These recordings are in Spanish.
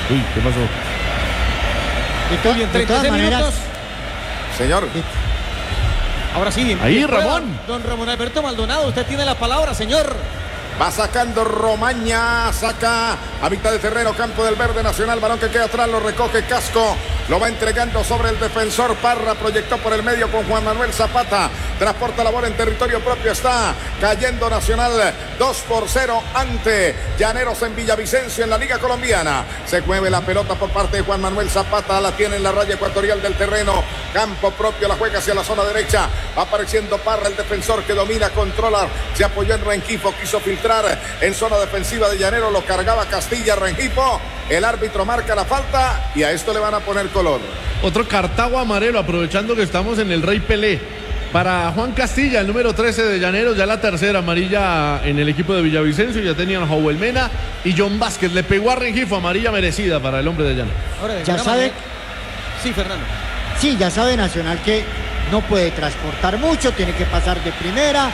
Uy, ¿qué pasó? Muy bien, 36 minutos. Señor. Ahora sí. Ahí, Ramón. Don Ramón Alberto Maldonado, usted tiene la palabra, señor. Va sacando Romaña, saca a mitad de terreno, campo del Verde Nacional, balón que queda atrás, lo recoge Casco, lo va entregando sobre el defensor Parra, proyectó por el medio con Juan Manuel Zapata, transporta la bola en territorio propio, está cayendo Nacional 2-0 ante Llaneros en Villavicencio en la Liga Colombiana. Se mueve la pelota por parte de Juan Manuel Zapata, la tiene en la raya ecuatorial del terreno, campo propio, la juega hacia la zona derecha, va apareciendo Parra, el defensor que domina, controla, se apoyó en Rengifo, quiso filtrar en zona defensiva de Llaneros, lo cargaba Castilla, Rengifo, el árbitro marca la falta y a esto le van a poner color. Otro Cartago amarelo, aprovechando que estamos en el Rey Pelé. Para Juan Castilla, el número 13 de Llaneros, ya la tercera amarilla en el equipo de Villavicencio, ya tenían a Joel Mena y John Vázquez, le pegó a Rengifo, amarilla merecida para el hombre de Llaneros. Ahora, ya sabe. Sí, Fernando. Sí, ya sabe Nacional que no puede transportar mucho, tiene que pasar de primera.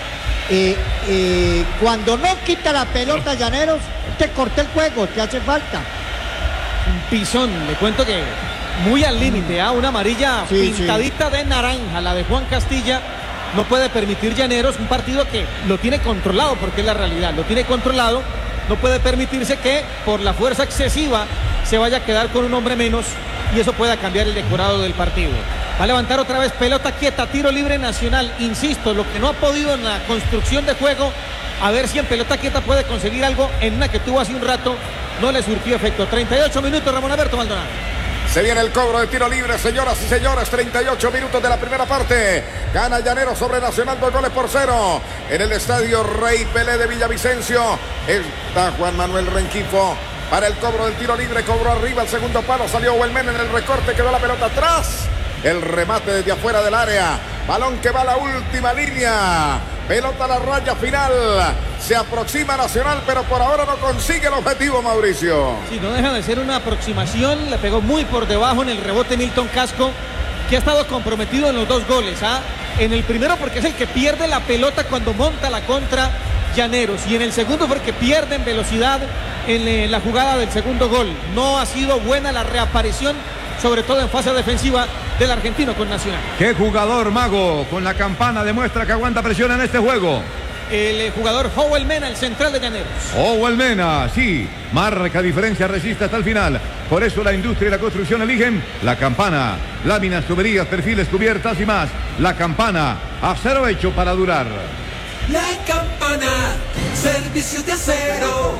Cuando no quita la pelota Llaneros, te corta el juego, te hace falta. Un pisón, le cuento que muy al límite, una amarilla pintadita de naranja, la de Juan Castilla. No puede permitir Llaneros un partido que lo tiene controlado, porque es la realidad, lo tiene controlado. No puede permitirse que por la fuerza excesiva se vaya a quedar con un hombre menos y eso pueda cambiar el decorado del partido. Va a levantar otra vez pelota quieta, tiro libre Nacional. Insisto, lo que no ha podido en la construcción de juego, a ver si en pelota quieta puede conseguir algo. En una que tuvo hace un rato, no le surtió efecto. 38 minutos, Ramón Alberto Maldonado. Se viene el cobro de tiro libre, señoras y señores. 38 minutos de la primera parte. Gana Llaneros sobre Nacional 2-0 en el estadio Rey Pelé de Villavicencio. Está Juan Manuel Rengifo para el cobro del tiro libre. Cobró arriba el segundo palo. Salió Huelmen en el recorte. Quedó la pelota atrás. El remate desde afuera del área. Balón que va a la última línea. Pelota a la raya final. Se aproxima Nacional, pero por ahora no consigue el objetivo, Mauricio. Sí, no deja de ser una aproximación. Le pegó muy por debajo en el rebote Milton Casco, que ha estado comprometido en los dos goles. En el primero porque es el que pierde la pelota cuando monta la contra Llaneros. Y en el segundo porque pierde en velocidad en la jugada del segundo gol. No ha sido buena la reaparición, sobre todo en fase defensiva del argentino con Nacional. Qué jugador, Mago, con la campana demuestra que aguanta presión en este juego. El jugador Joel Mena, el central de Llaneros. Joel Mena, sí, marca diferencia, resiste hasta el final. Por eso la industria y la construcción eligen la campana. Láminas, tuberías, perfiles, cubiertas y más. La campana, acero hecho para durar. La campana, servicios de acero.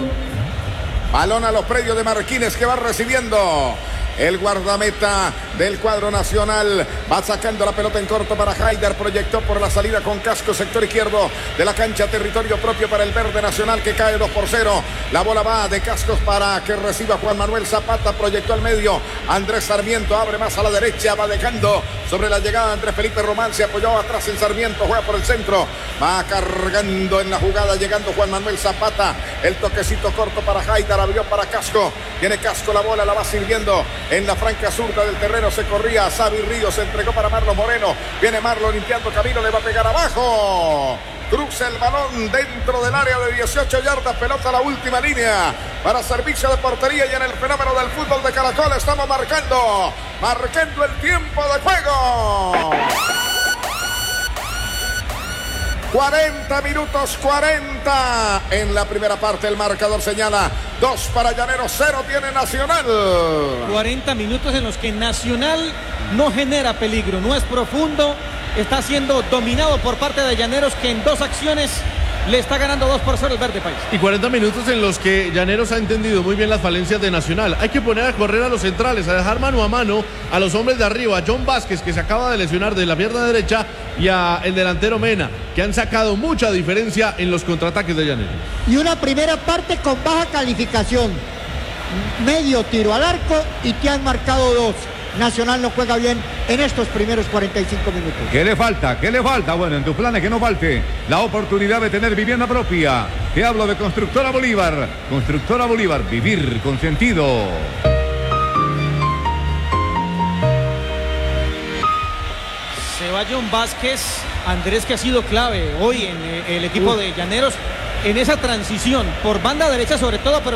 Balón a los predios de Marquines que va recibiendo el guardameta del cuadro nacional. Va sacando la pelota en corto para Haider. Proyectó por la salida con Casco, sector izquierdo de la cancha, territorio propio para el Verde Nacional que cae 2-0. La bola va de Cascos para que reciba Juan Manuel Zapata. Proyectó al medio. Andrés Sarmiento abre más a la derecha. Va dejando sobre la llegada Andrés Felipe Román. Se apoyó atrás en Sarmiento. Juega por el centro. Va cargando en la jugada. Llegando Juan Manuel Zapata. El toquecito corto para Haider. Abrió para Casco. Tiene Casco la bola. La va sirviendo en la franca zurda del terreno. Se corría Xavi Ríos, se entregó para Marlon Moreno. Viene Marlon limpiando camino, le va a pegar abajo. Cruza el balón dentro del área de 18 yardas. Pelota a la última línea para servicio de portería. Y en el fenómeno del fútbol de Caracol estamos marcando el tiempo de juego. 40 minutos 40 en la primera parte. El marcador señala 2 para Llaneros, 0 tiene Nacional. 40 minutos en los que Nacional no genera peligro, no es profundo, está siendo dominado por parte de Llaneros, que en 2 acciones le está ganando 2-0 el Verde País. Y 40 minutos en los que Llaneros ha entendido muy bien las falencias de Nacional. Hay que poner a correr a los centrales, a dejar mano a mano a los hombres de arriba, a John Vázquez, que se acaba de lesionar de la pierna derecha, y a el delantero Mena, que han sacado mucha diferencia en los contraataques de Llaneros. Y una primera parte con baja calificación. Medio tiro al arco y te han marcado 2. Nacional no juega bien en estos primeros 45 minutos. ¿Qué le falta? ¿Qué le falta? Bueno, en tus planes que no falte la oportunidad de tener vivienda propia. Te hablo de Constructora Bolívar. Constructora Bolívar, vivir con sentido. Se va John Vázquez, Andrés, que ha sido clave hoy en el equipo de Llaneros en esa transición por banda derecha sobre todo, pero